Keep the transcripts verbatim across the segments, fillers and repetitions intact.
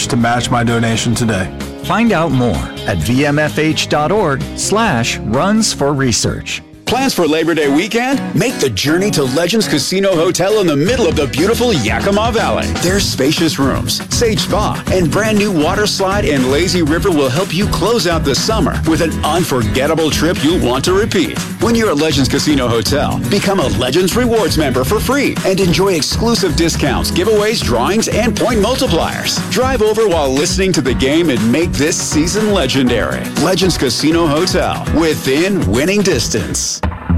pledge to match my donation today. Find out more at vmfh.org slash runs for research. Plans for Labor Day weekend? Make the journey to Legends Casino Hotel in the middle of the beautiful Yakima Valley. Their spacious rooms, Sage Spa, and brand new water slide and lazy river will help you close out the summer with an unforgettable trip you'll want to repeat. When you're at Legends Casino Hotel, become a Legends Rewards member for free and enjoy exclusive discounts, giveaways, drawings, and point multipliers. Drive over while listening to the game and make this season legendary. Legends Casino Hotel, within winning distance.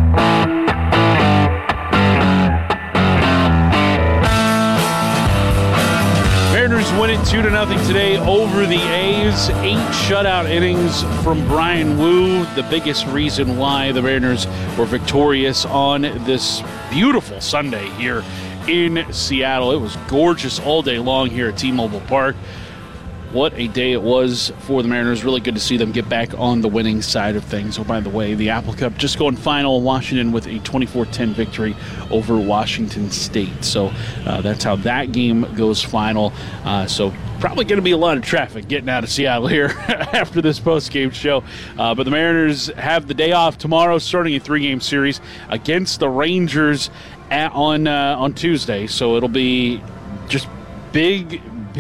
Mariners win it two to nothing today over the A's. Eight shutout innings from Bryan Woo. The biggest reason why the Mariners were victorious on this beautiful Sunday here in Seattle. It was gorgeous all day long here at T-Mobile Park. What a day it was for the Mariners. Really good to see them get back on the winning side of things. Oh, by the way, the Apple Cup just going final. Washington with a twenty-four ten victory over Washington State. So uh, that's how that game goes final. Uh, so probably going to be a lot of traffic getting out of Seattle here after this post-game show. Uh, but the Mariners have the day off tomorrow, starting a three-game series against the Rangers at, on uh, on Tuesday. So it'll be just big,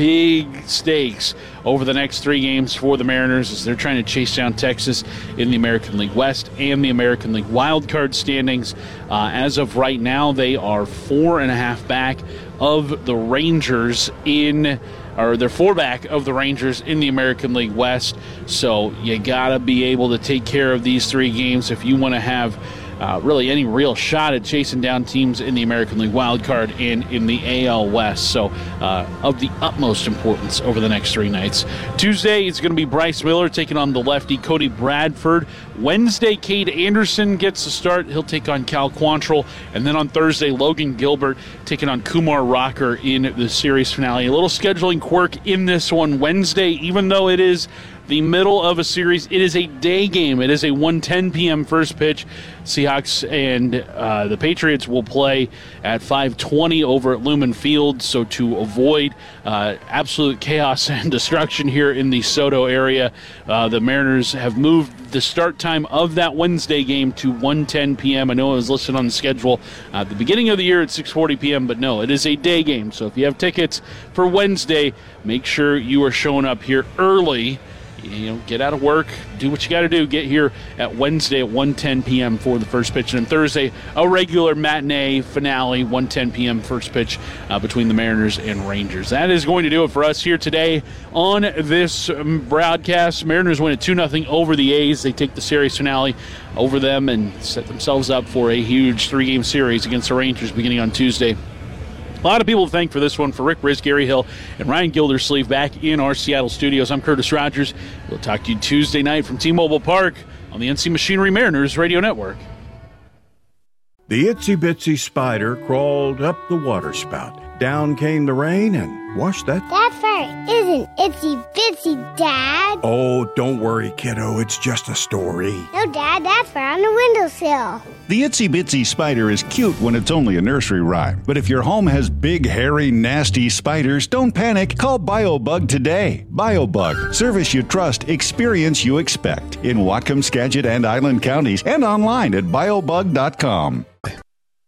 big stakes over the next three games for the Mariners as they're trying to chase down Texas in the American League West and the American League wildcard standings. Uh, as of right now, they are four and a half back of the Rangers in, or they're four back of the Rangers in the American League West. So you got to be able to take care of these three games if you want to have Uh, really any real shot at chasing down teams in the American League wildcard and in the A L West. So uh, of the utmost importance over the next three nights. Tuesday, it's going to be Bryce Miller taking on the lefty Cody Bradford. Wednesday, Cade Anderson gets the start. He'll take on Cal Quantrill. And then on Thursday, Logan Gilbert taking on Kumar Rocker in the series finale. A little scheduling quirk in this one. Wednesday, even though it is the middle of a series, it is a day game. It is a one ten p.m. first pitch. Seahawks and uh, the Patriots will play at five twenty over at Lumen Field. So to avoid uh, absolute chaos and destruction here in the Soto area, uh, the Mariners have moved the start time of that Wednesday game to one ten p.m. I know it was listed on the schedule uh, at the beginning of the year at six forty p.m., but no, it is a day game. So if you have tickets for Wednesday, make sure you are showing up here early. You know, get out of work, do what you got to do, get here at Wednesday at one ten p.m. for the first pitch. And Thursday, a regular matinee finale, one ten p.m. first pitch uh, between the Mariners and Rangers. That is going to do it for us here today on this um, broadcast. Mariners win at two nothing over the A's. They take the series finale over them and set themselves up for a huge three-game series against the Rangers beginning on Tuesday. A lot of people to thank for this one. For Rick Riz, Gary Hill, and Ryan Gildersleeve back in our Seattle studios. I'm Curtis Rogers. We'll talk to you Tuesday night from T-Mobile Park on the N C Machinery Mariners Radio Network. The itsy bitsy spider crawled up the water spout. Down came the rain and washed that. That fairy isn't itsy bitsy, Dad. Oh, don't worry, kiddo. It's just a story. No, Dad, that's fur on the windowsill. The itsy bitsy spider is cute when it's only a nursery rhyme. But if your home has big, hairy, nasty spiders, don't panic. Call BioBug today. BioBug. Service you trust, experience you expect. In Whatcom, Skagit, and Island counties, and online at biobug dot com.